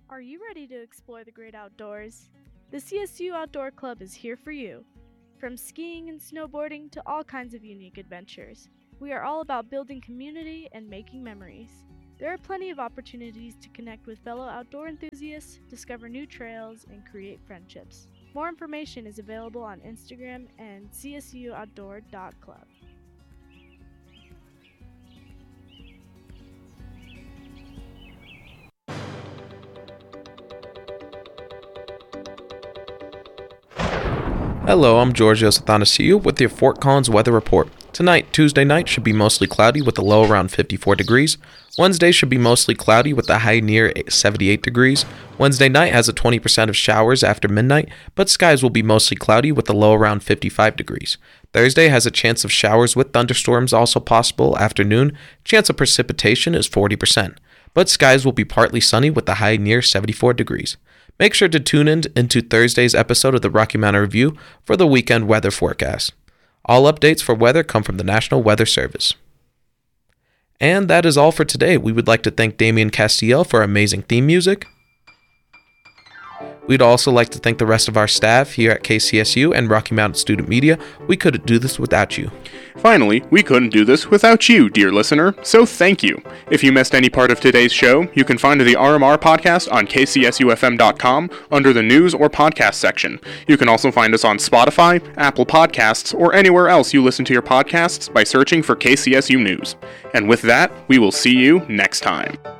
Are you ready to explore the great outdoors? The CSU Outdoor Club is here for you. From skiing and snowboarding to all kinds of unique adventures, we are all about building community and making memories. There are plenty of opportunities to connect with fellow outdoor enthusiasts, discover new trails, and create friendships. More information is available on Instagram and csuoutdoor.club. Hello, I'm Giorgio Sathanasiou with your Fort Collins weather report. Tonight, Tuesday night, should be mostly cloudy with a low around 54 degrees. Wednesday should be mostly cloudy with a high near 78 degrees. Wednesday night has a 20% of showers after midnight, but skies will be mostly cloudy with a low around 55 degrees. Thursday has a chance of showers with thunderstorms also possible afternoon. Chance of precipitation is 40%, but skies will be partly sunny with a high near 74 degrees. Make sure to tune in into Thursday's episode of the Rocky Mountain Review for the weekend weather forecast. All updates for weather come from the National Weather Service. And that is all for today. We would like to thank Damian Castiel for amazing theme music. We'd also like to thank the rest of our staff here at KCSU and Rocky Mountain Student Media. We couldn't do this without you. Finally, we couldn't do this without you, dear listener, so thank you. If you missed any part of today's show, you can find the RMR podcast on kcsufm.com under the news or podcast section. You can also find us on Spotify, Apple Podcasts, or anywhere else you listen to your podcasts by searching for KCSU News. And with that, we will see you next time.